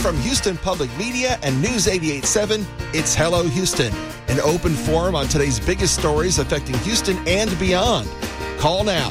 from Houston Public Media and News 88.7, it's Hello Houston, an open forum on today's biggest stories affecting Houston and beyond. Call now,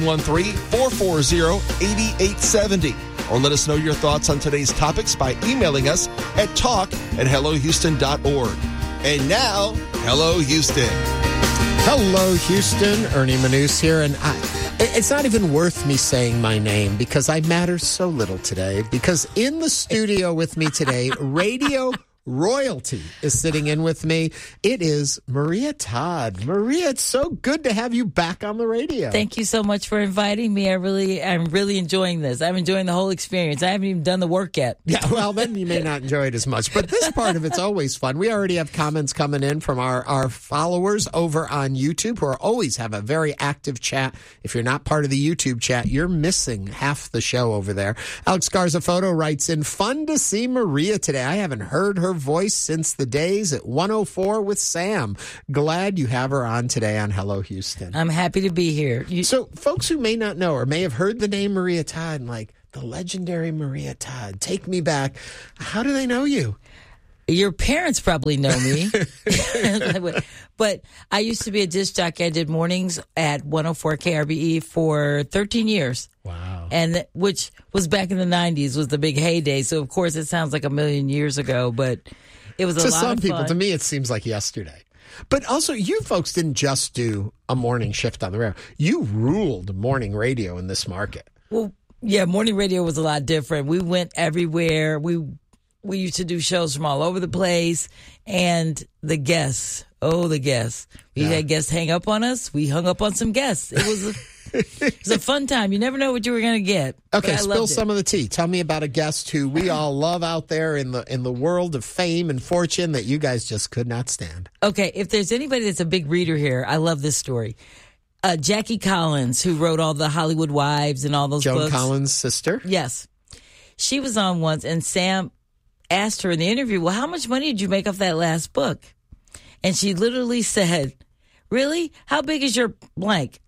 713-440-8870, or let us know your thoughts on today's topics by emailing us at talk@hellohouston.org. And now, Hello Houston. Hello, Houston. Ernie Manous here, and it's not even worth me saying my name because I matter so little today. Because in the studio with me today, radio royalty is sitting in with me. It is Maria Todd. Maria, it's so good to have you back on the radio. Thank you so much for inviting me. I'm really enjoying this. I'm enjoying the whole experience. I haven't even done the work yet. Yeah, well, then you may not enjoy it as much. But this part of it's always fun. We already have comments coming in from our followers over on YouTube who always have a very active chat. If you're not part of the YouTube chat, you're missing half the show over there. Alex Garza Photo writes in, fun to see Maria today. I haven't heard her voice since the days at 104 with Sam. Glad you have her on today on Hello Houston. I'm happy to be here. So folks who may not know or may have heard the name Maria Todd, like the legendary Maria Todd, take me back. How do they know you? Your parents probably know me. But I used to be a disc jockey. I did mornings at 104 KRBE for 13 years. Wow. And which was back in the 90s, was the big heyday. So, of course, it sounds like a million years ago, but it was a lot of fun. To some people, to me, it seems like yesterday. But also, you folks didn't just do a morning shift on the radio. You ruled morning radio in this market. Well, yeah, morning radio was a lot different. We went everywhere. We used to do shows from all over the place. And the guests, we had guests hang up on us. We hung up on some guests. It was a fun time. You never know what you were going to get. Okay, spill some of the tea. Tell me about a guest who we all love out there in the world of fame and fortune that you guys just could not stand. Okay, if there's anybody that's a big reader here, I love this story. Jackie Collins, who wrote all the Hollywood Wives and all those books. Joan Collins' sister? Yes. She was on once, and Sam asked her in the interview, well, how much money did you make off that last book? And she literally said, really? How big is your blank?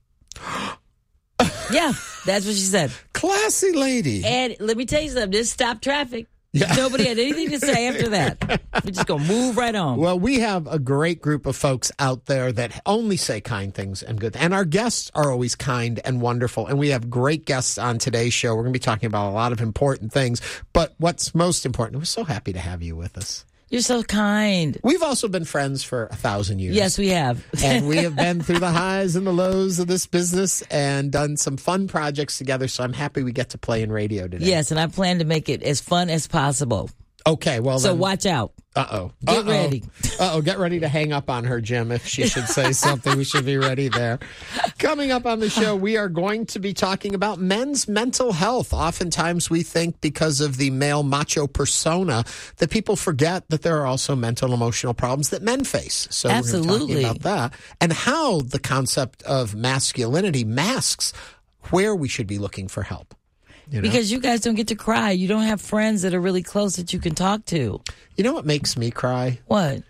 Yeah, that's what she said. Classy lady. And let me tell you something, this stopped traffic. Yeah. Nobody had anything to say after that. We're just going to move right on. Well, we have a great group of folks out there that only say kind things and good. And our guests are always kind and wonderful. And we have great guests on today's show. We're going to be talking about a lot of important things. But what's most important, we're so happy to have you with us. You're so kind. We've also been friends for 1,000 years. Yes, we have. And we have been through the highs and the lows of this business and done some fun projects together. So I'm happy we get to play in radio today. Yes, and I plan to make it as fun as possible. Okay, well, so watch out. Get ready. Get ready to hang up on her, Jim. If she should say something, we should be ready there. Coming up on the show, we are going to be talking about men's mental health. Oftentimes we think because of the male macho persona that people forget that there are also mental and emotional problems that men face. So Absolutely. We're going to be talking about that and how the concept of masculinity masks where we should be looking for help. You know? Because you guys don't get to cry. You don't have friends that are really close that you can talk to. You know what makes me cry? What?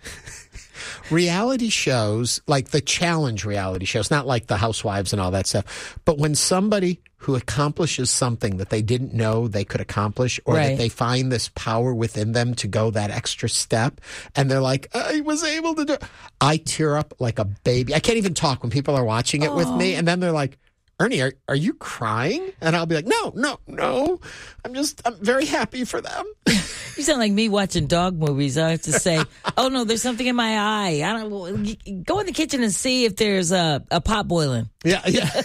Reality shows, like the challenge reality shows, not like the Housewives and all that stuff, but when somebody who accomplishes something that they didn't know they could accomplish or that they find this power within them to go that extra step and they're like, I was able to do it. I tear up like a baby. I can't even talk when people are watching it with me and then they're like, Ernie, are you crying? And I'll be like, no. I'm very happy for them. You sound like me watching dog movies. I have to say, oh, no, there's something in my eye. I don't go in the kitchen and see if there's a pot boiling. Yeah.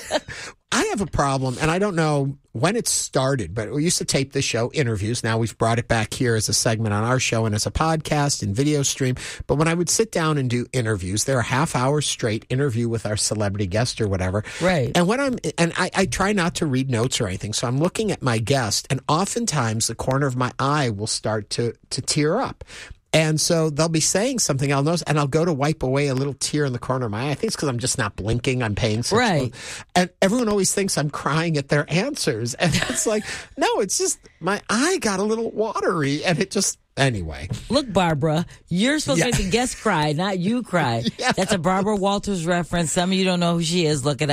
I have a problem, and I don't know when it started, but we used to tape this show, interviews. Now we've brought it back here as a segment on our show and as a podcast and video stream. But when I would sit down and do interviews, they're a half hour straight interview with our celebrity guest or whatever. Right. And I try not to read notes or anything. So I'm looking at my guest, and oftentimes the corner of my eye will start to tear up. And so they'll be saying something, I'll notice, and I'll go to wipe away a little tear in the corner of my eye. I think it's because I'm just not blinking. I'm paying attention. Right. And everyone always thinks I'm crying at their answers. And it's like, no, it's just my eye got a little watery, and it just... Anyway. Look, Barbara, you're supposed to make the guest cry, not you cry. Yeah. That's a Barbara Walters reference. Some of you don't know who she is. Look it up.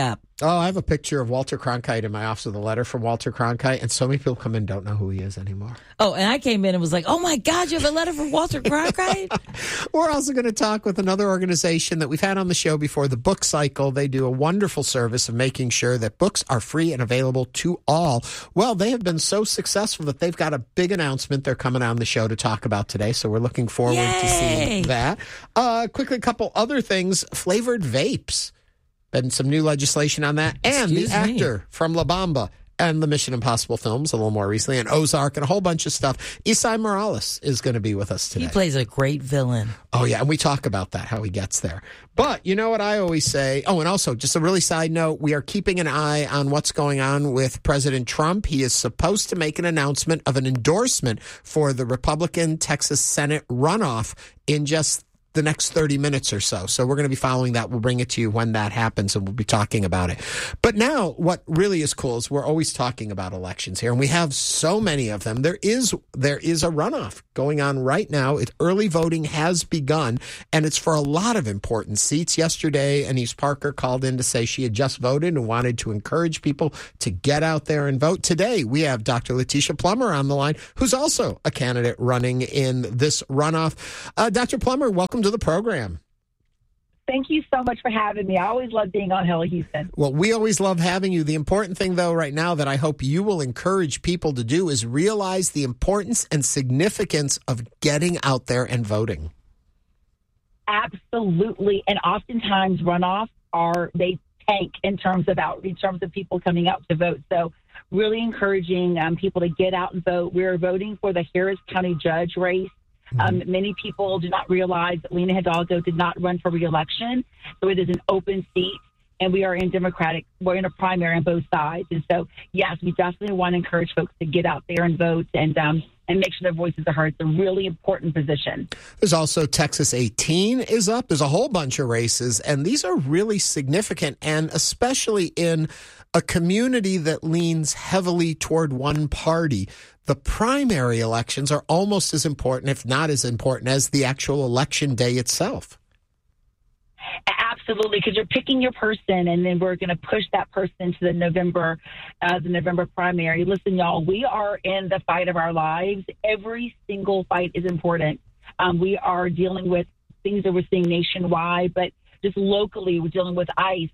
Oh, I have a picture of Walter Cronkite in my office with a letter from Walter Cronkite, and so many people come in and don't know who he is anymore. Oh, and I came in and was like, oh, my God, you have a letter from Walter Cronkite? We're also going to talk with another organization that we've had on the show before, the Book Cycle. They do a wonderful service of making sure that books are free and available to all. Well, they have been so successful that they've got a big announcement they're coming on the show to talk about today, so we're looking forward to seeing that. Quickly, a couple other things. Flavored vapes. Been some new legislation on that. And the actor from La Bamba and the Mission Impossible films a little more recently, and Ozark and a whole bunch of stuff. Esai Morales is going to be with us today. He plays a great villain. Oh, yeah, and we talk about that, how he gets there. But you know what I always say? Oh, and also, just a really side note, we are keeping an eye on what's going on with President Trump. He is supposed to make an announcement of an endorsement for the Republican Texas Senate runoff in just the next 30 minutes or so. So we're going to be following that. We'll bring it to you when that happens, and we'll be talking about it. But now what really is cool is we're always talking about elections here, and we have so many of them. There is a runoff going on right now. Early voting has begun, and it's for a lot of important seats. Yesterday, Anise Parker called in to say she had just voted and wanted to encourage people to get out there and vote. Today, we have Dr. Letitia Plummer on the line, who's also a candidate running in this runoff. Dr. Plummer, welcome to the program. Thank you so much for having me. I always love being on Hello Houston. Well, we always love having you. The important thing, though, right now that I hope you will encourage people to do is realize the importance and significance of getting out there and voting. Absolutely. And oftentimes runoffs they tank in terms of people coming out to vote. So really encouraging people to get out and vote. We're voting for the Harris County judge race. Many people do not realize that Lena Hidalgo did not run for re-election, so it is an open seat, and we're in a primary on both sides. And so, yes, we definitely want to encourage folks to get out there and vote and make sure their voices are heard. It's a really important position. There's also Texas 18 is up. There's a whole bunch of races, and these are really significant, and especially in a community that leans heavily toward one party. The primary elections are almost as important, if not as important, as the actual election day itself. Absolutely, because you're picking your person, and then we're going to push that person to the November primary. Listen, y'all, we are in the fight of our lives. Every single fight is important. We are dealing with things that we're seeing nationwide, but just locally, we're dealing with ICE.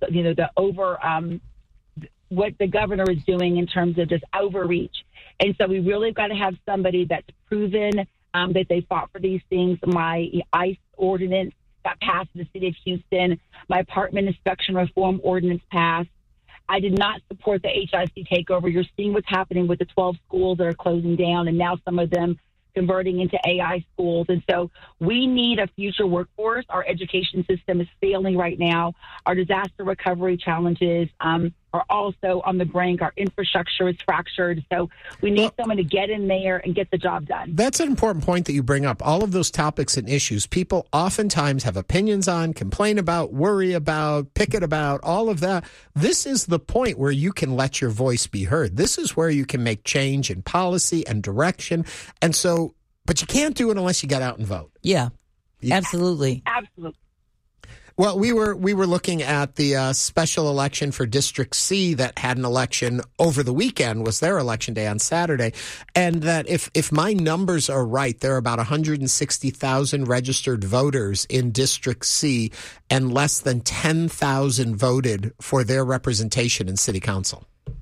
What the governor is doing in terms of just overreach. And so we really got to have somebody that's proven that they fought for these things. My ICE ordinance got passed in the city of Houston. My apartment inspection reform ordinance passed. I did not support the HIC takeover. You're seeing what's happening with the 12 schools that are closing down, and now some of them converting into AI schools. And so we need a future workforce. Our education system is failing right now. Our disaster recovery challenges are also on the brink. Our infrastructure is fractured. So we need someone to get in there and get the job done. That's an important point that you bring up. All of those topics and issues people oftentimes have opinions on, complain about, worry about, picket about, all of that. This is the point where you can let your voice be heard. This is where you can make change in policy and direction. And so, but you can't do it unless you get out and vote. Yeah, absolutely. Absolutely. Well, we were looking at the special election for District C that had an election over the weekend, was their election day on Saturday, and that if my numbers are right, there are about 160,000 registered voters in District C, and less than 10,000 voted for their representation in City Council.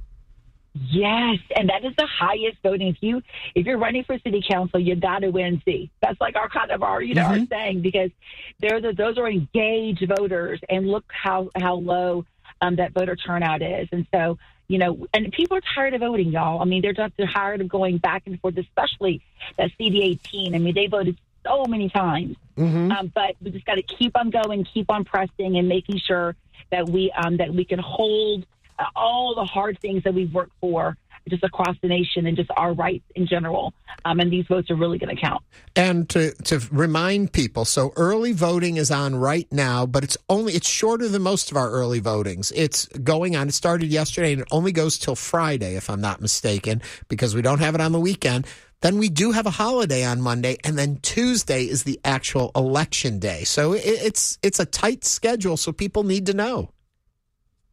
Yes, and that is the highest voting. If you're running for city council, you got to win C. That's like our saying, because those are engaged voters, and look how low that voter turnout is. And so, and people are tired of voting, y'all. I mean, they're tired of going back and forth, especially that CD 18. I mean, they voted so many times, but we just got to keep on going, keep on pressing, and making sure that we can hold all the hard things that we've worked for just across the nation and just our rights in general. And these votes are really going to count. And to remind people, so early voting is on right now, but it's shorter than most of our early votings. It's going on. It started yesterday and it only goes till Friday, if I'm not mistaken, because we don't have it on the weekend. Then we do have a holiday on Monday, and then Tuesday is the actual election day. So it's a tight schedule, so people need to know.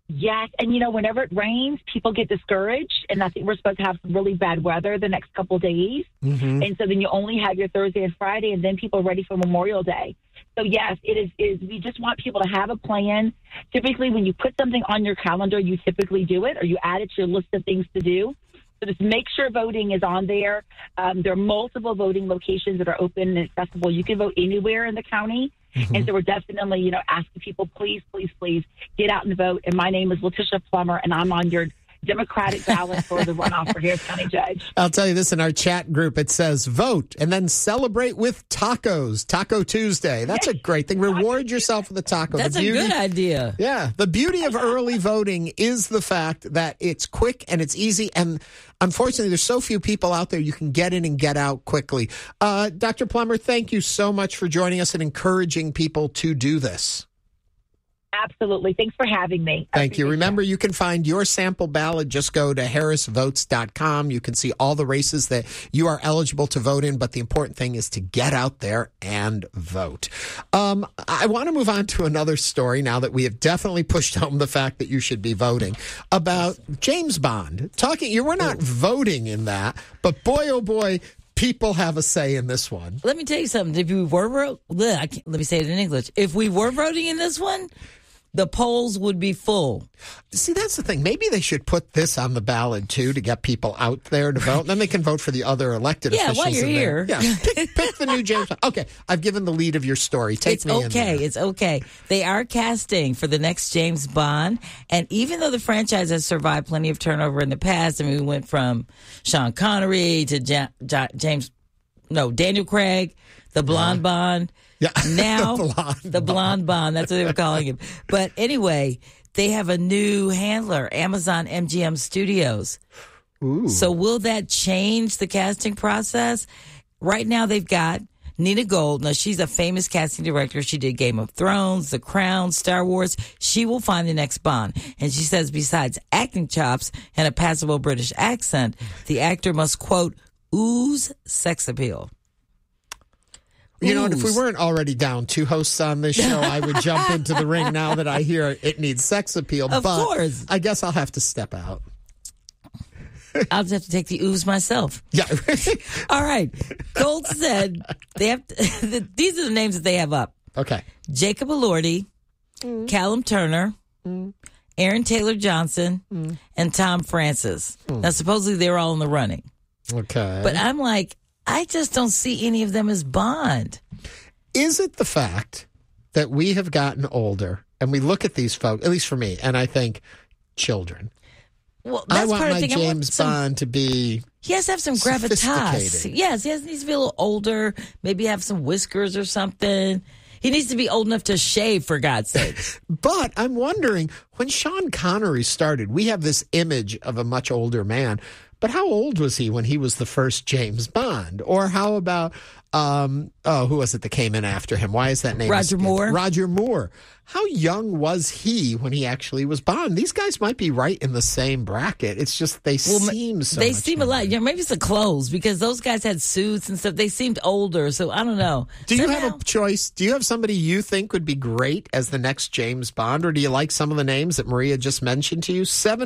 Yes, and whenever it rains, people get discouraged, and I think we're supposed to have some really bad weather the next couple of days, and so then you only have your Thursday and Friday, and then people are ready for Memorial Day. So yes, it is. We just want people to have a plan. Typically, when you put something on your calendar, you typically do it, or you add it to your list of things to do. So just make sure voting is on there. There are multiple voting locations that are open and accessible. You can vote anywhere in the county. And so we're definitely, asking people, please, please, please get out and vote. And my name is Letitia Plummer, and I'm on your Democratic ballot for the runoff for Harris County Judge. I'll tell you this, in our chat group, it says vote and then celebrate with tacos. Taco Tuesday. That's a great thing. Reward yourself with a taco. That's a good idea. Yeah. The beauty of early voting is the fact that it's quick and it's easy. And unfortunately, there's so few people out there you can get in and get out quickly. Dr. Plummer, thank you so much for joining us and encouraging people to do this. Absolutely. Thanks for having me. Thank you. Remember, you can find your sample ballot. Just go to harrisvotes.com. You can see all the races that you are eligible to vote in, but the important thing is to get out there and vote. I want to move on to another story now that we have definitely pushed home the fact that you should be voting, about James Bond. We're not voting in that, but boy, oh boy, people have a say in this one. Let me tell you something. If we were, let me say it in English. If we were voting in this one, the polls would be full. See, that's the thing. Maybe they should put this on the ballot, too, to get people out there to vote. Then they can vote for the other elected officials. Yeah, while you're here. Yeah, pick the new James. Okay, I've given the lead of your story. Take me in there. It's okay. They are casting for the next James Bond. And even though the franchise has survived plenty of turnover in the past, I mean, we went from Sean Connery to Daniel Craig, the Blonde Bond. Yeah. Now, the blonde Bond. That's what they were calling him. But anyway, they have a new handler, Amazon MGM Studios. Ooh. So will that change the casting process? Right now, they've got Nina Gold. Now, she's a famous casting director. She did Game of Thrones, The Crown, Star Wars. She will find the next Bond. And she says besides acting chops and a passable British accent, the actor must, quote, ooze sex appeal. You know, and if we weren't already down 2 hosts on this show, I would jump into the ring now that I hear it needs sex appeal. Of course. I guess I'll have to step out. I'll just have to take the ooze myself. Yeah. All right. Gold said they have these are the names that they have up. Okay. Jacob Elordi, Callum Turner, Aaron Taylor Johnson, and Tom Francis. Now, supposedly they're all in the running. Okay. But I'm like, I just don't see any of them as Bond. Is it the fact that we have gotten older and we look at these folks, at least for me, and I think children? Well, that's I want part of my the thing. James Bond to be He has to have some gravitas. Yes, he needs to be a little older, maybe have some whiskers or something. He needs to be old enough to shave, for God's sake. But I'm wondering, when Sean Connery started, we have this image of a much older man. But how old was he when he was the first James Bond? Or how about, who was it that came in after him? Why is that name? Roger Moore. Roger Moore. How young was he when he actually was Bond? These guys might be right in the same bracket. It's just they seem so They much seem a lot. Yeah, maybe it's the clothes, because those guys had suits and stuff. They seemed older, so I don't know. Do you have a choice? Do you have somebody you think would be great as the next James Bond, or do you like some of the names that Maria just mentioned to you?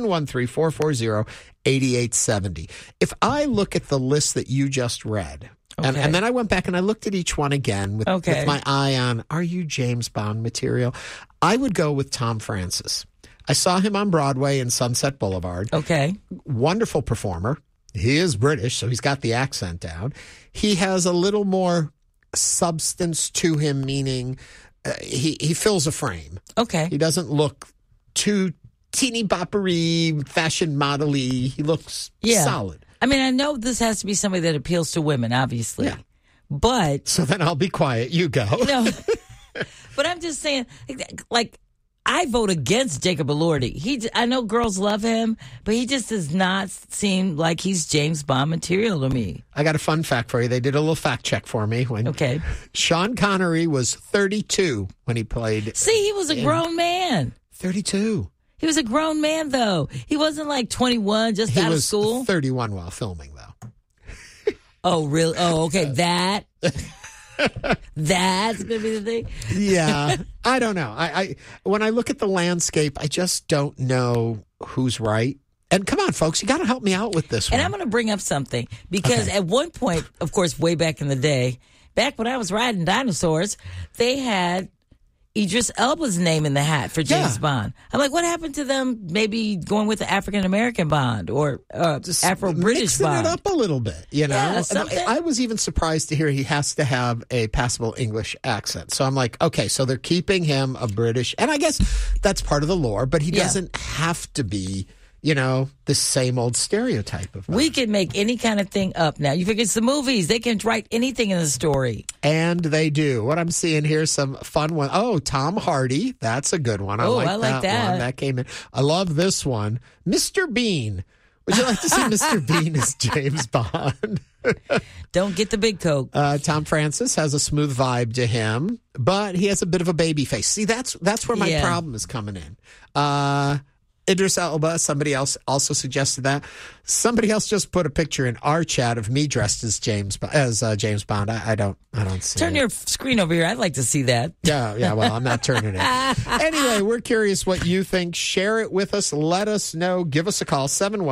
713-440-8870. If I look at the list that you just read, and then I went back and I looked at each one again with my eye on, are you James Bond material? I would go with Tom Francis. I saw him on Broadway in Sunset Boulevard. Okay. Wonderful performer. He is British, so he's got the accent down. He has a little more substance to him, meaning he fills a frame. Okay. He doesn't look too teeny boppery, fashion model-y. He looks solid. I mean, I know this has to be somebody that appeals to women, obviously. Yeah. But so then I'll be quiet. You go. But I'm just saying, like, I vote against Jacob Elordi. I know girls love him, but he just does not seem like he's James Bond material to me. I got a fun fact for you. They did a little fact check for me. Sean Connery was 32 when he played. See, he was a grown man. 32. He was a grown man, though. He wasn't like 21, just out of school. He was 31 while filming, though. Oh, really? Oh, okay. That. That's going to be the thing? Yeah. I don't know. I when I look at the landscape, I just don't know who's right. And come on, folks, you got to help me out with this one. And I'm going to bring up something because at one point, of course, way back in the day, back when I was riding dinosaurs, they had Idris Elba's name in the hat for James Bond. I'm like, what happened to them maybe going with the African-American Bond or Afro-British Bond? Mixing it up a little bit, you know? Yeah, something. I was even surprised to hear he has to have a passable English accent. So I'm like, okay, so they're keeping him a British, and I guess that's part of the lore, but he doesn't have to be, you know, the same old stereotype of We can make any kind of thing up now. You figure it's the movies. They can write anything in the story. And they do. What I'm seeing here, some fun one. Oh, Tom Hardy. That's a good one. I like that one. That came in. I love this one. Mr. Bean. Would you like to see Mr. Bean as James Bond? Don't get the big Coke. Tom Francis has a smooth vibe to him, but he has a bit of a baby face. See, that's where my problem is coming in. Idris Elba, somebody else also suggested that. Somebody else just put a picture in our chat of me dressed as James Bond. I don't see Turn your screen over here. I'd like to see that. Yeah. Well, I'm not turning it. Anyway, we're curious what you think. Share it with us. Let us know. Give us a call,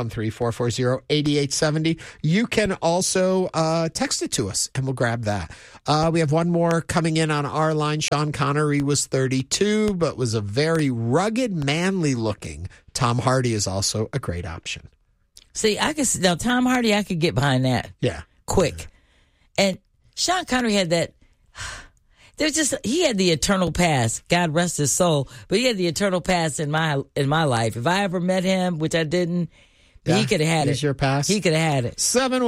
713-440-8870. You can also text it to us, and we'll grab that. We have one more coming in on our line. Sean Connery was 32, but was a very rugged, manly looking. Tom Hardy is also a great option. See, now Tom Hardy, I could get behind that. Yeah. Quick. And Sean Connery had that. He had the eternal past. God rest his soul. But he had the eternal past in my life. If I ever met him, which I didn't, he could have had it. He's your past? He could have had it.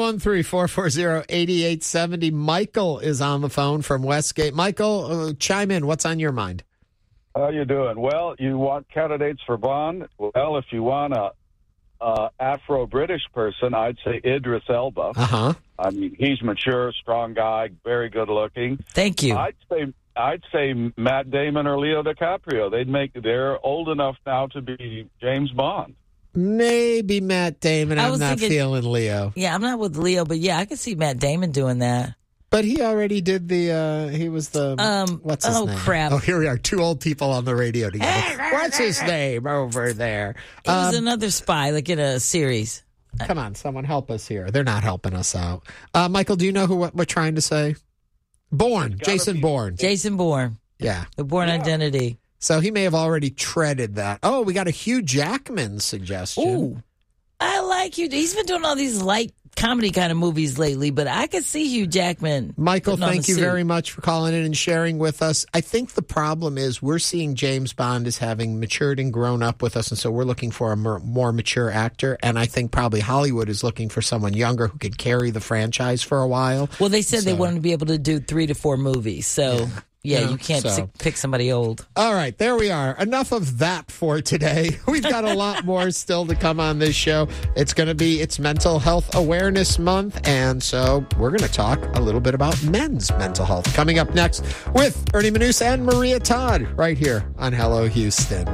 713-440-8870. Michael is on the phone from Westgate. Michael, chime in. What's on your mind? How you doing? Well, you want candidates for Bond? Well, if you want a Afro-British person, I'd say Idris Elba. Uh-huh. I mean, he's mature, strong guy, very good looking. Thank you. I'd say Matt Damon or Leo DiCaprio. They're old enough now to be James Bond. Maybe Matt Damon. I'm not feeling Leo. Yeah, I'm not with Leo, but yeah, I could see Matt Damon doing that. But he already did he was the, what's his name? Oh, crap. Oh, here we are, two old people on the radio together. What's his name over there? He was another spy, like in a series. Come on, someone help us here. They're not helping us out. Michael, do you know what we're trying to say? Jason Bourne. Jason Bourne. Yeah. The Bourne Identity. So he may have already treaded that. Oh, we got a Hugh Jackman suggestion. Ooh, I like Hugh. He's been doing all these light comedy kind of movies lately, but I could see Hugh Jackman. Michael, thank you very much for calling in and sharing with us. I think the problem is we're seeing James Bond as having matured and grown up with us, and so we're looking for a more mature actor, and I think probably Hollywood is looking for someone younger who could carry the franchise for a while. Well, they said they wanted to be able to do 3 to 4 movies, so... Yeah, you can't pick somebody old. All right, there we are. Enough of that for today. We've got a lot more still to come on this show. It's Mental Health Awareness Month, and so we're going to talk a little bit about men's mental health. Coming up next with Ernie Manus and Maria Todd right here on Hello Houston.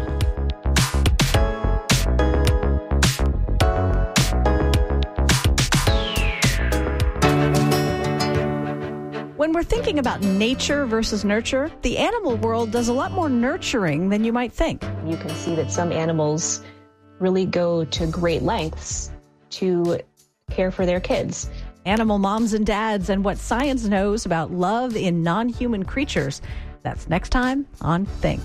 When we're thinking about nature versus nurture, the animal world does a lot more nurturing than you might think. You can see that some animals really go to great lengths to care for their kids. Animal moms and dads and what science knows about love in non-human creatures. That's next time on Think.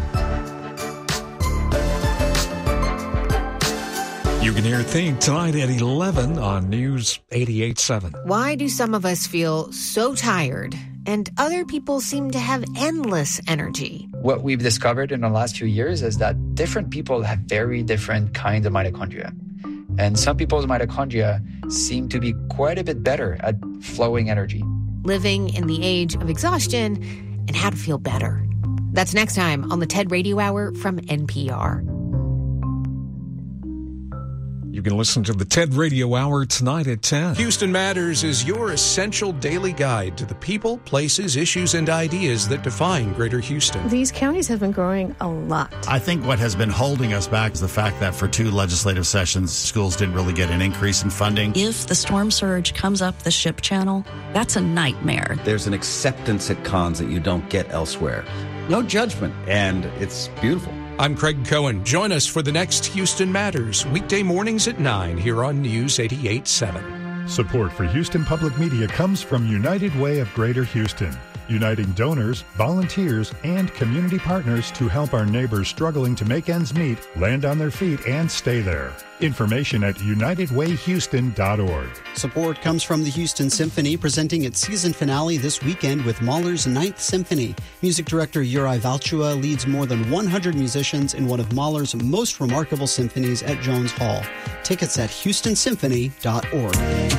You can hear Think tonight at 11 on News 88.7. Why do some of us feel so tired and other people seem to have endless energy? What we've discovered in the last few years is that different people have very different kinds of mitochondria. And some people's mitochondria seem to be quite a bit better at flowing energy. Living in the age of exhaustion and how to feel better. That's next time on the TED Radio Hour from NPR. You can listen to the TED Radio Hour tonight at 10. Houston Matters is your essential daily guide to the people, places, issues, and ideas that define Greater Houston. These counties have been growing a lot. I think what has been holding us back is the fact that for 2 legislative sessions, schools didn't really get an increase in funding. If the storm surge comes up the ship channel, that's a nightmare. There's an acceptance at cons that you don't get elsewhere. No judgment, and it's beautiful. I'm Craig Cohen. Join us for the next Houston Matters, weekday mornings at 9 here on News 88.7. Support for Houston Public Media comes from United Way of Greater Houston, uniting donors, volunteers, and community partners to help our neighbors struggling to make ends meet, land on their feet, and stay there. Information at unitedwayhouston.org. Support comes from the Houston Symphony, presenting its season finale this weekend with Mahler's Ninth Symphony. Music director Uri Valchua leads more than 100 musicians in one of Mahler's most remarkable symphonies at Jones Hall. Tickets at houstonsymphony.org.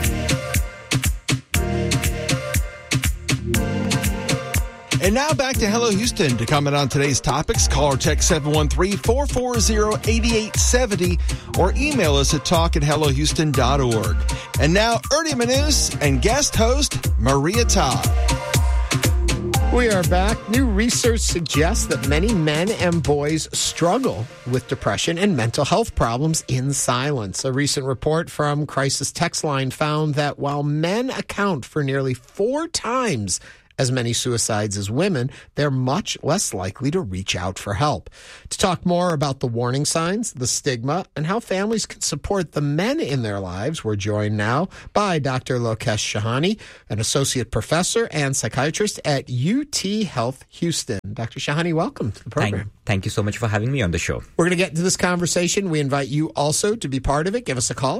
And now back to Hello Houston. To comment on today's topics, call or text 713-440-8870 or email us at talk@hellohouston.org. And now Ernie Manus and guest host Maria Todd. We are back. New research suggests that many men and boys struggle with depression and mental health problems in silence. A recent report from Crisis Text Line found that while men account for nearly 4 times as many suicides as women, they're much less likely to reach out for help. To talk more about the warning signs, the stigma, and how families can support the men in their lives, we're joined now by Dr. Lokesh Shahani, an associate professor and psychiatrist at UT Health Houston. Dr. Shahani, welcome to the program. Thank you so much for having me on the show. We're going to get into this conversation. We invite you also to be part of it. Give us a call,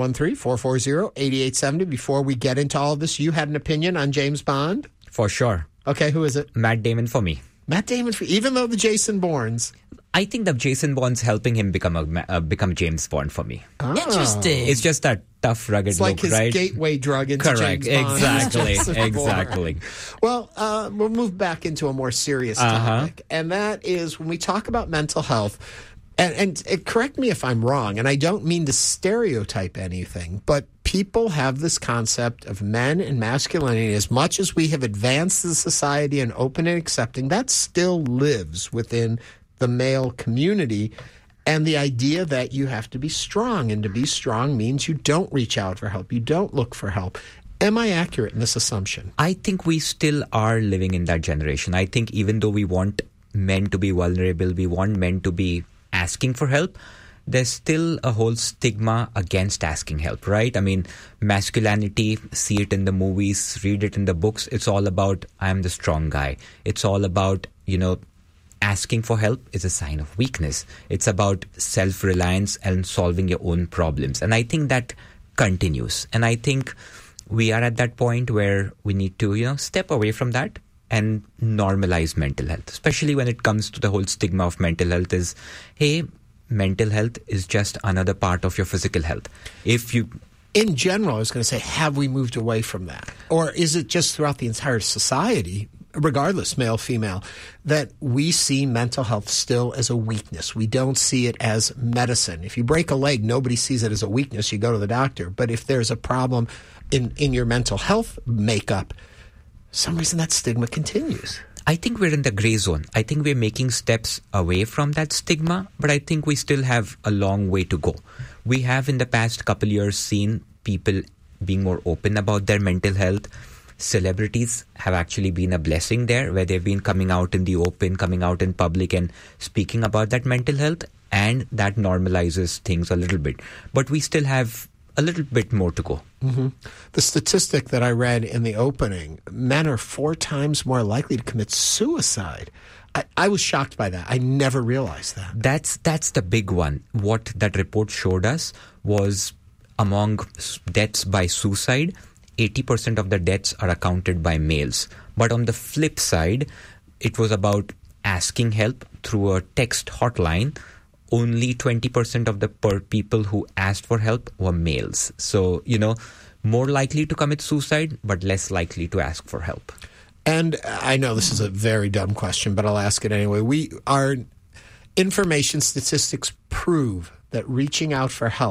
713-440-8870. Before we get into all of this, you had an opinion on James Bond? For sure. Okay, who is it? Matt Damon for me. Matt Damon, even though the Jason Bournes. I think that Jason Bourne's helping him become James Bond for me. Oh. Interesting. It's just that tough, rugged it's like look, right? His gateway drug into Correct. James Bond. Exactly. Well, we'll move back into a more serious topic, and that is when we talk about mental health. And correct me if I'm wrong, and I don't mean to stereotype anything, but people have this concept of men and masculinity. As much as we have advanced the society and open and accepting, that still lives within the male community. And the idea that you have to be strong, and to be strong means you don't reach out for help, you don't look for help. Am I accurate in this assumption? I think we still are living in that generation. I think even though we want men to be vulnerable, we want men to be asking for help, there's still a whole stigma against asking help, right? I mean, masculinity, see it in the movies, read it in the books. It's all about, I'm the strong guy. It's all about, asking for help is a sign of weakness. It's about self-reliance and solving your own problems. And I think that continues. And I think we are at that point where we need to, step away from that and normalize mental health, especially when it comes to the whole stigma of mental health is, hey, mental health is just another part of your physical health. In general, I was going to say, have we moved away from that? Or is it just throughout the entire society, regardless, male, female, that we see mental health still as a weakness? We don't see it as medicine. If you break a leg, nobody sees it as a weakness. You go to the doctor. But if there's a problem in your mental health makeup, some reason that stigma continues. I think we're in the gray zone. I think we're making steps away from that stigma, but I think we still have a long way to go. We have in the past couple years seen people being more open about their mental health. Celebrities have actually been a blessing there, where they've been coming out in the open, coming out in public and speaking about that mental health, and that normalizes things a little bit. But we still have a little bit more to go. Mm-hmm. The statistic that I read in the opening, men are 4 times more likely to commit suicide. I was shocked by that. I never realized that. That's the big one. What that report showed us was among deaths by suicide, 80% of the deaths are accounted by males. But on the flip side, it was about asking help through a text hotline. Only 20% of the people who asked for help were males. So, more likely to commit suicide, but less likely to ask for help. And I know this is a very dumb question, but I'll ask it anyway. Our information statistics prove that reaching out for help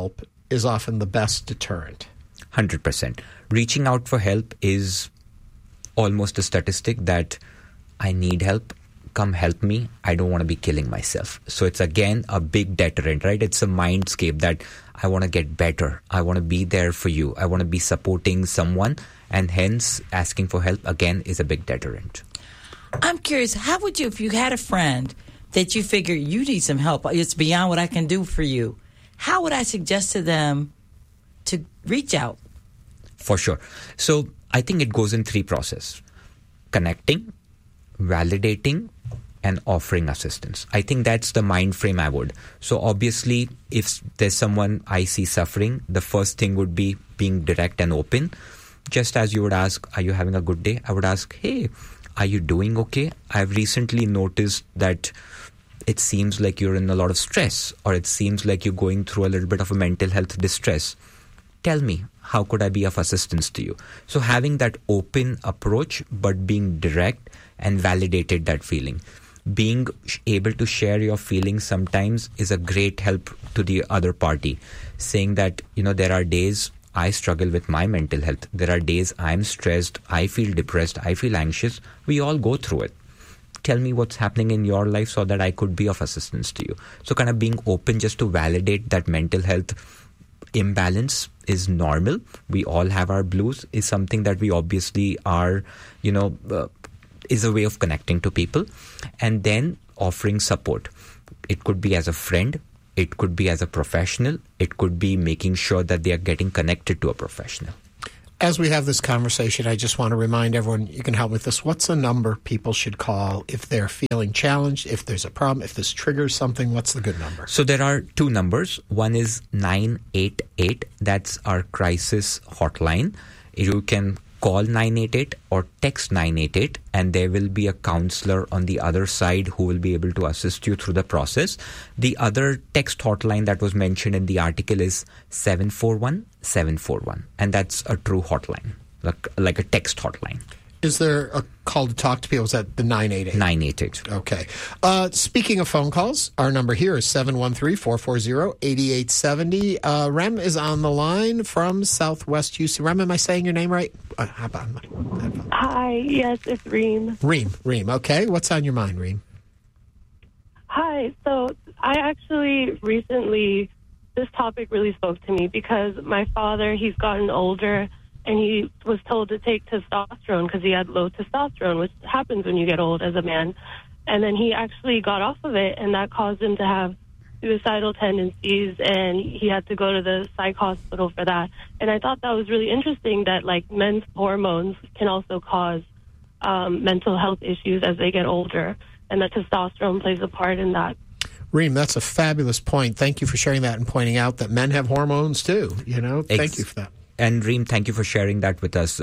is often the best deterrent. 100%. Reaching out for help is almost a statistic that I need help. Come help me. I don't want to be killing myself. So it's again a big deterrent, right? It's a mindscape that I want to get better. I want to be there for you. I want to be supporting someone. And hence asking for help again is a big deterrent. I'm curious, how would you, if you had a friend that you figure you need some help, it's beyond what I can do for you, how would I suggest to them to reach out? For sure. So I think it goes in 3 processes: connecting, validating, and offering assistance. I think that's the mind frame I would. So obviously, if there's someone I see suffering, the first thing would be being direct and open. Just as you would ask, are you having a good day? I would ask, hey, are you doing okay? I've recently noticed that it seems like you're in a lot of stress, or it seems like you're going through a little bit of a mental health distress. Tell me, how could I be of assistance to you? So having that open approach, but being direct and validated that feeling. Being able to share your feelings sometimes is a great help to the other party. Saying that, there are days I struggle with my mental health. There are days I'm stressed, I feel depressed, I feel anxious. We all go through it. Tell me what's happening in your life so that I could be of assistance to you. So kind of being open just to validate that mental health imbalance is normal. We all have our blues is something that we obviously are, is a way of connecting to people. And then offering support. It could be as a friend. It could be as a professional. It could be making sure that they are getting connected to a professional. As we have this conversation, I just want to remind everyone, you can help with this. What's a number people should call if they're feeling challenged, if there's a problem, if this triggers something? What's the good number? So there are 2 numbers. One is 988. That's our crisis hotline. You can call 988 or text 988, and there will be a counselor on the other side who will be able to assist you through the process. The other text hotline that was mentioned in the article is 741-741, and that's a true hotline, like a text hotline. Is there a call to talk to people? Is that the 988? 988. Okay. Speaking of phone calls, our number here is 713-440-8870. Rem is on the line from Southwest Houston. Rem, am I saying your name right? How about my headphones? Hi, yes, it's Reem. Reem. Okay. What's on your mind, Reem? Hi. So I actually recently, this topic really spoke to me because my father, he's gotten older, and he was told to take testosterone because he had low testosterone, which happens when you get old as a man. And then he actually got off of it, and that caused him to have suicidal tendencies, and he had to go to the psych hospital for that. And I thought that was really interesting that, men's hormones can also cause mental health issues as they get older, and that testosterone plays a part in that. Reem, that's a fabulous point. Thank you for sharing that and pointing out that men have hormones too. Thank you for that. And Reem, thank you for sharing that with us.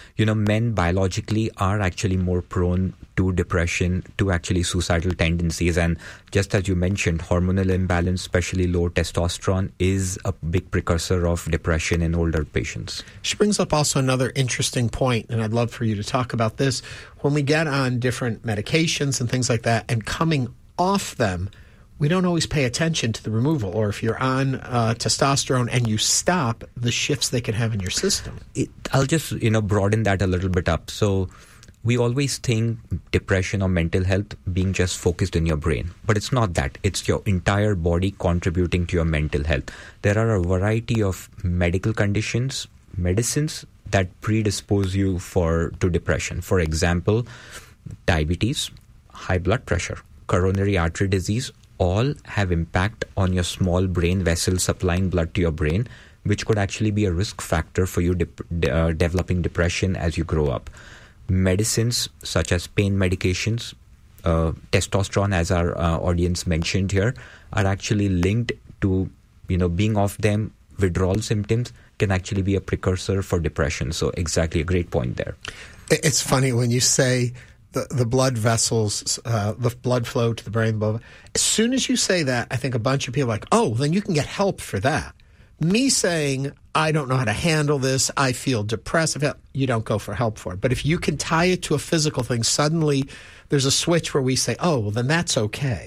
Men biologically are actually more prone to depression, to actually suicidal tendencies. And just as you mentioned, hormonal imbalance, especially low testosterone, is a big precursor of depression in older patients. She brings up also another interesting point, and I'd love for you to talk about this. When we get on different medications and things like that and coming off them, we don't always pay attention to the removal, or if you're on testosterone and you stop, the shifts they can have in your system. I'll just, broaden that a little bit up. So we always think depression or mental health being just focused in your brain, but it's not that. It's your entire body contributing to your mental health. There are a variety of medical conditions, medicines that predispose you to depression. For example, diabetes, high blood pressure, coronary artery disease, all have impact on your small brain vessels supplying blood to your brain, which could actually be a risk factor for you developing depression as you grow up. Medicines such as pain medications, testosterone, as our audience mentioned here, are actually linked to, being off them. Withdrawal symptoms can actually be a precursor for depression. So exactly, a great point there. It's funny when you say the blood vessels, the blood flow to the brain. As soon as you say that, I think a bunch of people are like, oh, then you can get help for that. Me saying, I don't know how to handle this, I feel depressed, you don't go for help for it. But if you can tie it to a physical thing, suddenly there's a switch where we say, oh, well, then that's okay.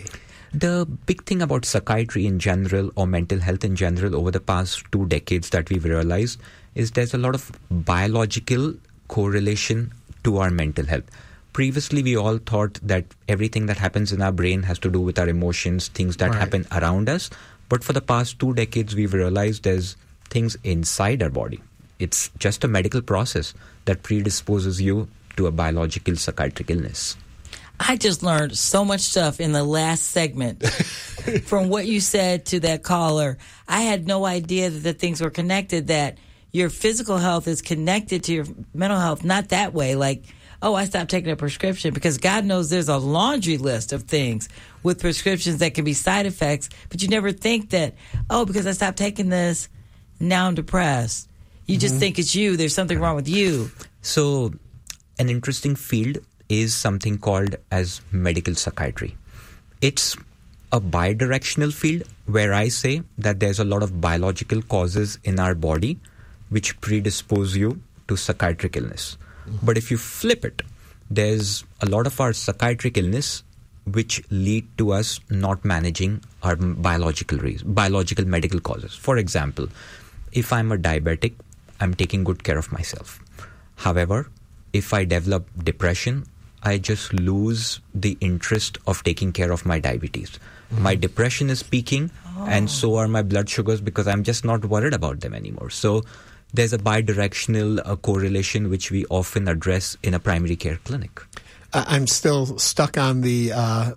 The big thing about psychiatry in general or mental health in general over the past 2 decades that we've realized is there's a lot of biological correlation to our mental health. Previously, we all thought that everything that happens in our brain has to do with our emotions, things that happen around us. But for the past 2 decades, we've realized there's things inside our body. It's just a medical process that predisposes you to a biological psychiatric illness. I just learned so much stuff in the last segment from what you said to that caller. I had no idea that the things were connected, that your physical health is connected to your mental health. Not that way, like, oh, I stopped taking a prescription, because God knows there's a laundry list of things with prescriptions that can be side effects, but you never think that, oh, because I stopped taking this, now I'm depressed. You just think it's you. There's something wrong with you. So an interesting field is something called as medical psychiatry. It's a bidirectional field where I say that there's a lot of biological causes in our body which predispose you to psychiatric illness. But if you flip it, there's a lot of our psychiatric illness which lead to us not managing our biological medical causes. For example, if I'm a diabetic, I'm taking good care of myself. However, if I develop depression, I just lose the interest of taking care of my diabetes. My depression is peaking, and so are my blood sugars, because I'm just not worried about them anymore. So there's a bidirectional correlation which we often address in a primary care clinic. I'm still stuck on the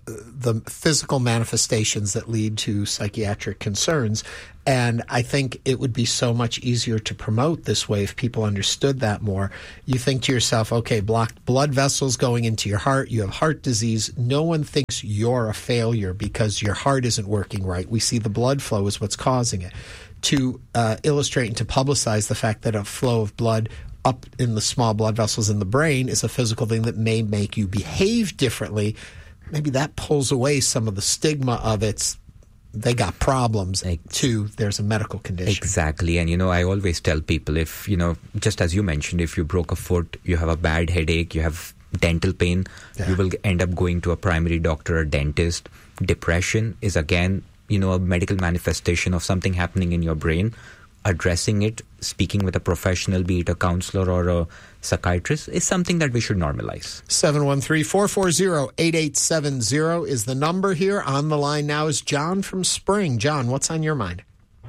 physical manifestations that lead to psychiatric concerns, and I think it would be so much easier to promote this way if people understood that more. You think to yourself, okay, blocked blood vessels going into your heart, you have heart disease. No one thinks you're a failure because your heart isn't working right. We see the blood flow is what's causing it. To illustrate and to publicize the fact that a flow of blood up in the small blood vessels in the brain is a physical thing that may make you behave differently, maybe that pulls away some of the stigma of they got problems, to there's a medical condition. Exactly. And, I always tell people, if, just as you mentioned, if you broke a foot, you have a bad headache, you have dental pain, you will end up going to a primary doctor or dentist. Depression is, again, a medical manifestation of something happening in your brain. Addressing it, speaking with a professional, be it a counselor or a psychiatrist, is something that we should normalize. 713-440-8870 is the number here. On the line now is John from Spring. John, what's on your mind?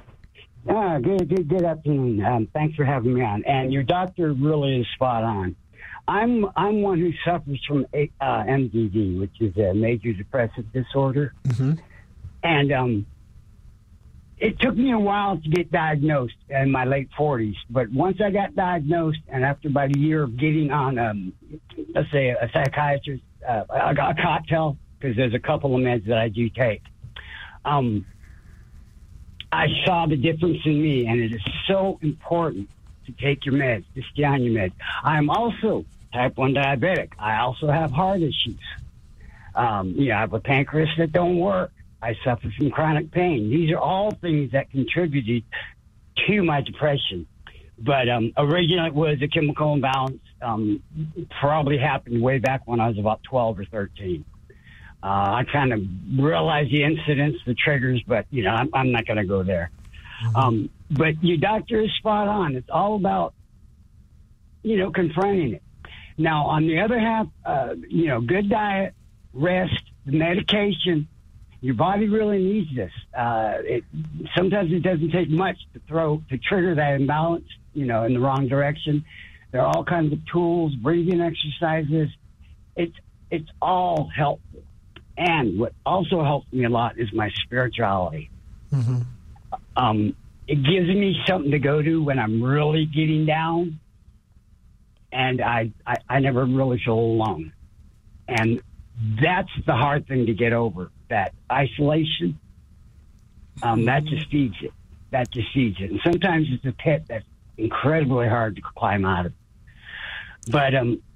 Good afternoon. Thanks for having me on. And your doctor really is spot on. I'm one who suffers from MDD, which is a major depressive disorder. Mm-hmm. And it took me a while to get diagnosed in my late 40s. But once I got diagnosed, and after about a year of getting on, let's say, a psychiatrist, I got a cocktail, because there's a couple of meds that I do take. I saw the difference in me, and it is so important to take your meds, to stay on your meds. I'm also type 1 diabetic. I also have heart issues. I have a pancreas that don't work. I suffer from chronic pain. These are all things that contributed to my depression. But originally it was a chemical imbalance. Probably happened way back when I was about 12 or 13. I kind of realized the incidents, the triggers, but, I'm not going to go there. Mm-hmm. But your doctor is spot on. It's all about, confronting it. Now, on the other half, good diet, rest, medication. Your body really needs this. Sometimes it doesn't take much to trigger that imbalance, in the wrong direction. There are all kinds of tools, breathing exercises. It's all helpful. And what also helps me a lot is my spirituality. Mm-hmm. It gives me something to go to when I'm really getting down, and I never really feel alone. And that's the hard thing to get over. That isolation, that just feeds it. And sometimes it's a pit that's incredibly hard to climb out of. But,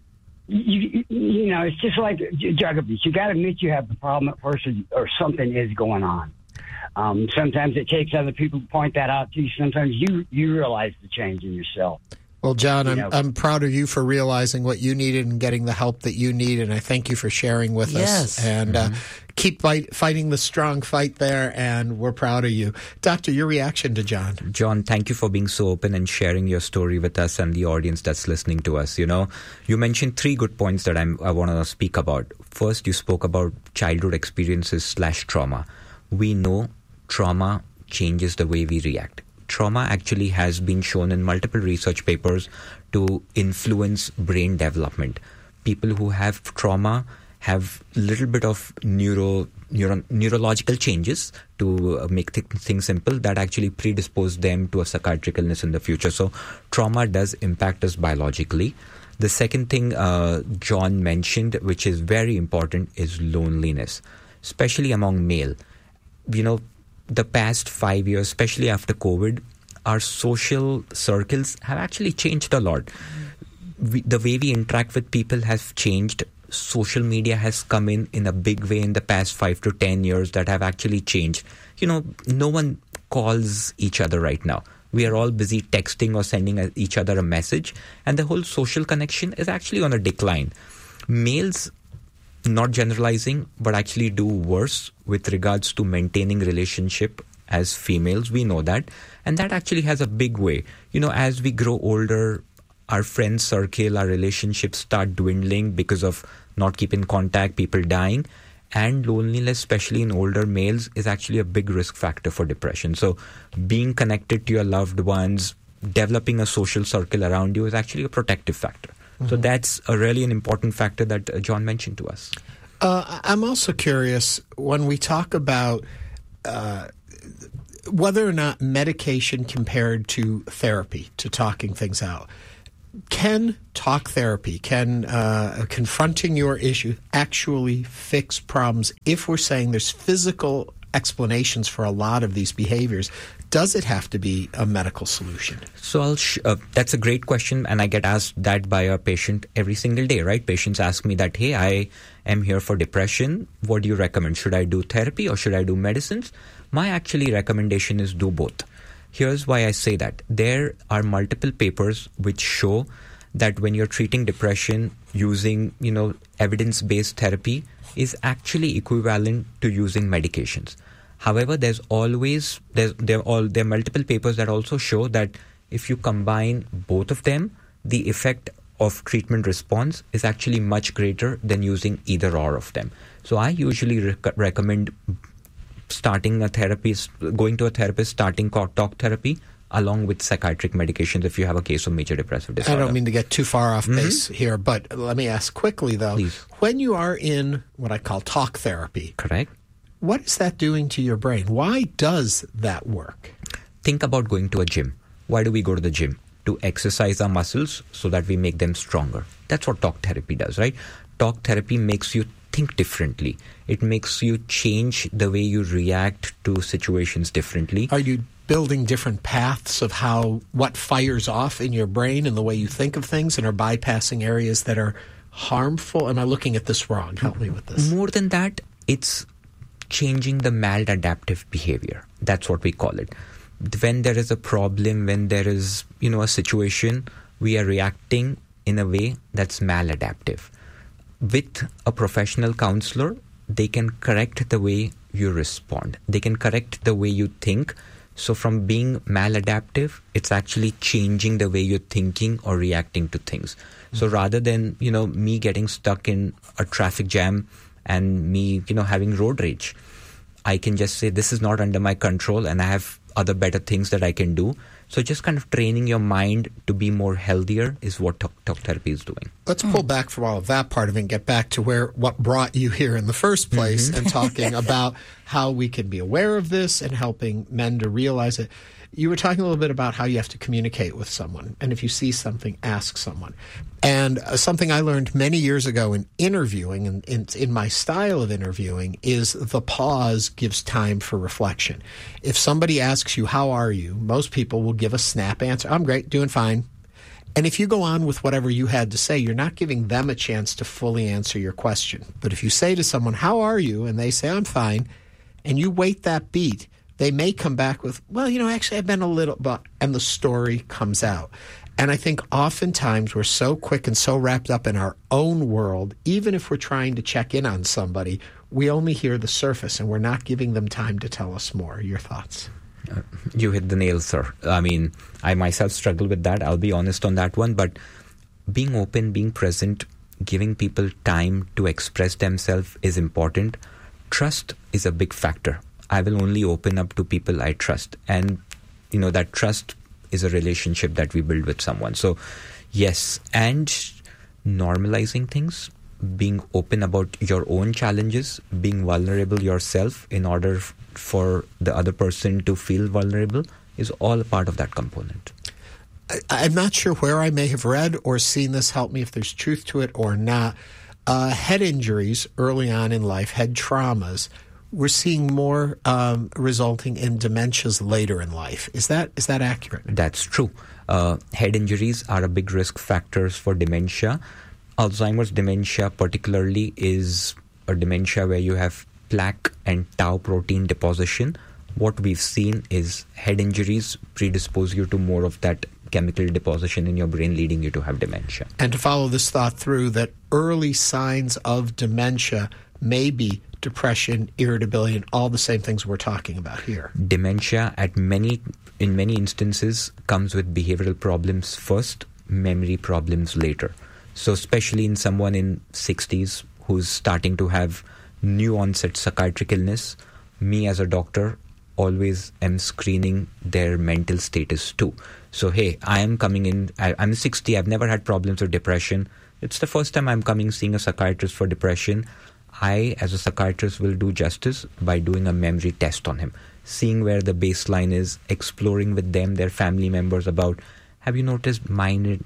it's just like drug abuse. You got to admit you have the problem at first, or something is going on. Sometimes it takes other people to point that out to you. Sometimes you realize the change in yourself. Well, John, I'm proud of you for realizing what you needed and getting the help that you need, and I thank you for sharing with us. And keep fighting the strong fight there, and we're proud of you. Doctor, your reaction to John? John, thank you for being so open and sharing your story with us and the audience that's listening to us. You know, you mentioned 3 good points that I want to speak about. First, you spoke about childhood experiences / trauma. We know trauma changes the way we react. Trauma actually has been shown in multiple research papers to influence brain development. People who have trauma have a little bit of neurological changes, to make things simple, that actually predispose them to a psychiatric illness in the future. So trauma does impact us biologically. The second thing John mentioned, which is very important, is loneliness, especially among male. You know, the past 5 years, especially after COVID, our social circles have actually changed a lot. The way we interact with people has changed. Social media has come in a big way in the past 5 to 10 years that have actually changed. You know, no one calls each other right now. We are all busy texting or sending each other a message, and the whole social connection is actually on a decline. Males, not generalizing, but actually do worse with regards to maintaining relationship as females. We know that. And that actually has a big way. You know, as we grow older, our friend circle, our relationships start dwindling because of not keeping contact, people dying. And loneliness, especially in older males, is actually a big risk factor for depression. So being connected to your loved ones, developing a social circle around you is actually a protective factor. So that's an important factor that John mentioned to us. I'm also curious, when we talk about whether or not medication compared to therapy, to talking things out, can talk therapy, can confronting your issue actually fix problems? If we're saying there's physical explanations for a lot of these behaviors, does it have to be a medical solution? So that's a great question, and I get asked that by a patient every single day, right? Patients ask me that, hey, I am here for depression. What do you recommend? Should I do therapy or should I do medicines? My actually recommendation is do both. Here's why I say that. There are multiple papers which show that when you're treating depression using, evidence-based therapy is actually equivalent to using medications. However, there are multiple papers that also show that if you combine both of them, the effect of treatment response is actually much greater than using either or of them. So I usually recommend going to a therapist, starting talk therapy along with psychiatric medications if you have a case of major depressive disorder. I don't mean to get too far off base here, but let me ask quickly though. Please. When you are in what I call talk therapy, correct? What is that doing to your brain? Why does that work? Think about going to a gym. Why do we go to the gym? To exercise our muscles so that we make them stronger. That's what talk therapy does, right? Talk therapy makes you think differently. It makes you change the way you react to situations differently. Are you building different paths of what fires off in your brain and the way you think of things, and are bypassing areas that are harmful? Am I looking at this wrong? Help me with this. More than that, it's changing the maladaptive behavior. That's what we call it. When there is a problem, when there is, a situation, we are reacting in a way that's maladaptive. With a professional counselor, they can correct the way you respond. They can correct the way you think. So from being maladaptive, it's actually changing the way you're thinking or reacting to things. So rather than, me getting stuck in a traffic jam and me, having road rage, I can just say this is not under my control and I have other better things that I can do. So just kind of training your mind to be more healthier is what talk therapy is doing. Let's pull back from all of that part of it and get back to what brought you here in the first place and talking about how we can be aware of this and helping men to realize it. You were talking a little bit about how you have to communicate with someone, and if you see something, ask someone. And something I learned many years ago in interviewing, and in my style of interviewing, is the pause gives time for reflection. If somebody asks you, how are you? Most people will give a snap answer. I'm great, doing fine. And if you go on with whatever you had to say, you're not giving them a chance to fully answer your question. But if you say to someone, how are you? And they say, I'm fine, and you wait that beat, they may come back with, well, actually, I've been a little, and the story comes out. And I think oftentimes we're so quick and so wrapped up in our own world, even if we're trying to check in on somebody, we only hear the surface and we're not giving them time to tell us more. Your thoughts? You hit the nail, sir. I mean, I myself struggle with that. I'll be honest on that one. But being open, being present, giving people time to express themselves is important. Trust is a big factor. I will only open up to people I trust. And, that trust is a relationship that we build with someone. So, yes, and normalizing things, being open about your own challenges, being vulnerable yourself in order for the other person to feel vulnerable is all a part of that component. I'm not sure where I may have read or seen this. Help me if there's truth to it or not. Head injuries early on in life, head traumas, we're seeing more resulting in dementias later in life. Is that accurate? That's true. Head injuries are a big risk factors for dementia. Alzheimer's dementia particularly is a dementia where you have plaque and tau protein deposition. What we've seen is head injuries predispose you to more of that chemical deposition in your brain, leading you to have dementia. And to follow this thought through, that early signs of dementia may be depression, irritability, and all the same things we're talking about here. Dementia in many instances comes with behavioral problems first, memory problems later. So especially in someone in 60s who's starting to have new onset psychiatric illness, me as a doctor always am screening their mental status too. So, hey, I am coming in, I'm 60, I've never had problems with depression. It's the first time I'm seeing a psychiatrist for depression. I, as a psychiatrist, will do justice by doing a memory test on him, seeing where the baseline is, exploring with them, their family members about, have you noticed minor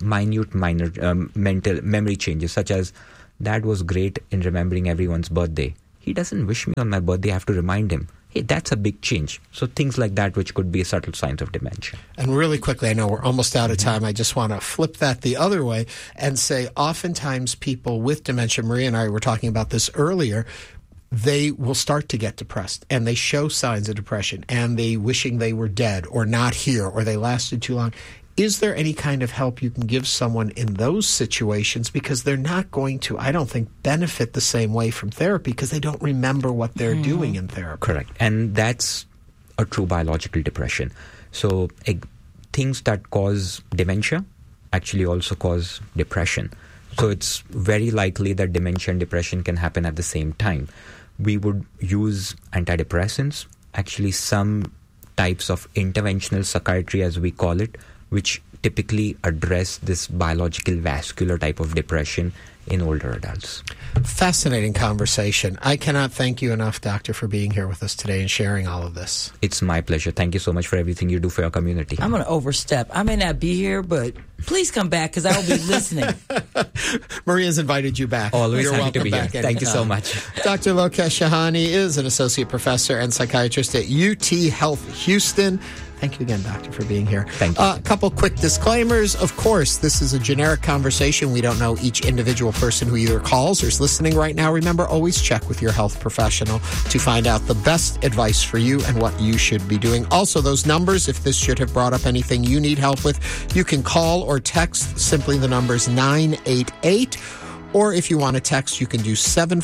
mental memory changes, such as, Dad was great in remembering everyone's birthday. He doesn't wish me on my birthday, I have to remind him. Hey, that's a big change. So things like that, which could be subtle signs of dementia. And really quickly, I know we're almost out of time. I just want to flip that the other way and say oftentimes people with dementia, Maria and I were talking about this earlier, they will start to get depressed and they show signs of depression and they wishing they were dead or not here or they lasted too long. Is there any kind of help you can give someone in those situations? Because they're not going to, I don't think, benefit the same way from therapy because they don't remember what they're doing in therapy. Correct. And that's a true biological depression. So things that cause dementia actually also cause depression. So it's very likely that dementia and depression can happen at the same time. We would use antidepressants, actually some types of interventional psychiatry, as we call it, which typically address this biological vascular type of depression in older adults. Fascinating conversation. I cannot thank you enough, Doctor, for being here with us today and sharing all of this. It's my pleasure. Thank you so much for everything you do for your community. I'm going to overstep. I may not be here, but please come back because I will be listening. Maria's invited you back. Always You're happy to be here. Anytime. Thank you so much. Dr. Lokesh Shahani is an associate professor and psychiatrist at UT Health Houston. Thank you again, Doctor, for being here. Thank you. A couple quick disclaimers. Of course, this is a generic conversation. We don't know each individual person who either calls or is listening right now. Remember, always check with your health professional to find out the best advice for you and what you should be doing. Also, those numbers, if this should have brought up anything you need help with, you can call or text simply the numbers 988. Or if you want to text, you can do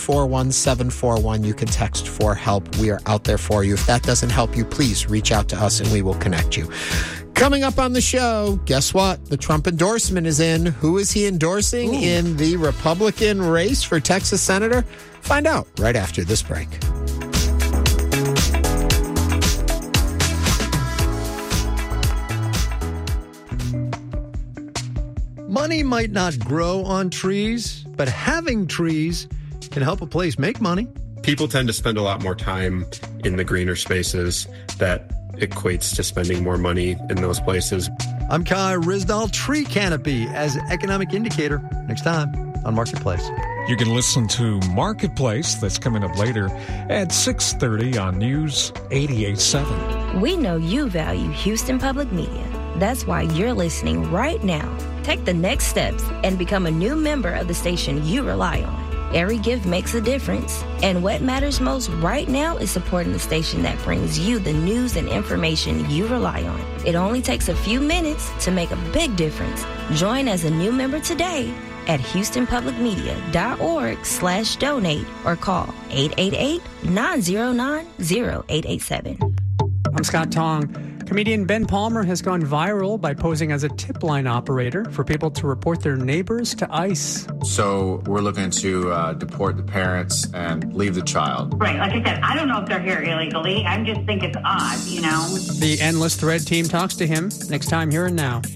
741-741. You can text for help. We are out there for you. If that doesn't help you, please reach out to us and we will connect you. Coming up on the show, guess what? The Trump endorsement is in. Who is he endorsing in the Republican race for Texas Senator? Find out right after this break. Money might not grow on trees, but having trees can help a place make money. People tend to spend a lot more time in the greener spaces. That equates to spending more money in those places. I'm Kai Rizdal, Tree Canopy as economic indicator. Next time on Marketplace. You can listen to Marketplace, that's coming up later at 6:30 on News 88.7. We know you value Houston Public Media. That's why you're listening right now. Take the next steps and become a new member of the station you rely on. Every gift makes a difference. And what matters most right now is supporting the station that brings you the news and information you rely on. It only takes a few minutes to make a big difference. Join as a new member today at HoustonPublicMedia.org/donate or call 888-909-0887. I'm Scott Tong. Comedian Ben Palmer has gone viral by posing as a tip line operator for people to report their neighbors to ICE. So we're looking to deport the parents and leave the child. Right. Like I said, I don't know if they're here illegally. I just think it's odd, you know. The Endless Thread team talks to him next time Here and Now.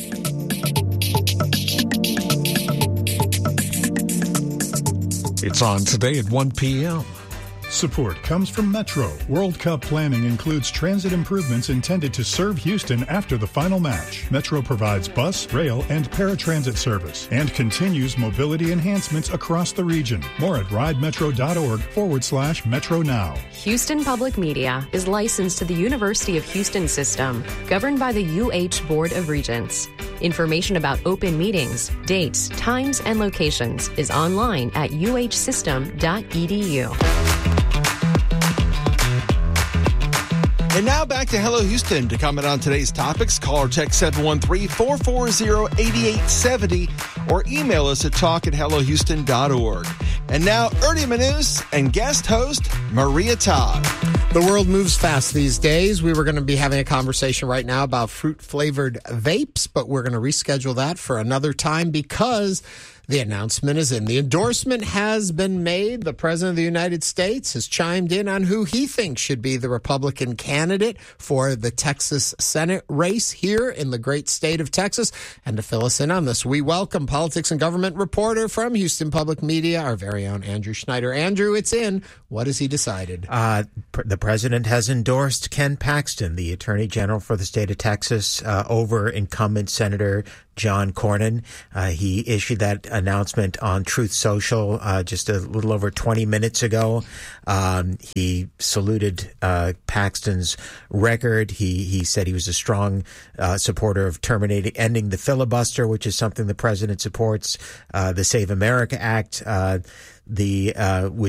It's on today at 1 p.m. Support comes from Metro. World Cup planning includes transit improvements intended to serve Houston after the final match. Metro provides bus, rail, and paratransit service and continues mobility enhancements across the region. More at ridemetro.org/Metro Now. Houston Public Media is licensed to the University of Houston system, governed by the UH Board of Regents. Information about open meetings, dates, times, and locations is online at uhsystem.edu. And now back to Hello Houston. To comment on today's topics, call or text 713-440-8870 or email us at talk@hellohouston.org. And now, Ernie Manus and guest host Maria Todd. The world moves fast these days. We were going to be having a conversation right now about fruit-flavored vapes, but we're going to reschedule that for another time because the announcement is in. The endorsement has been made. The President of the United States has chimed in on who he thinks should be the Republican candidate for the Texas Senate race here in the great state of Texas. And to fill us in on this, we welcome politics and government reporter from Houston Public Media, our very own Andrew Schneider. Andrew, it's in. What has he decided? The president has endorsed Ken Paxton, the Attorney General for the state of Texas, over incumbent Senator John Cornyn. He issued that announcement on Truth Social just a little over 20 minutes ago. He saluted Paxton's record. He said he was a strong supporter of ending the filibuster, which is something the president supports. The Save America Act, which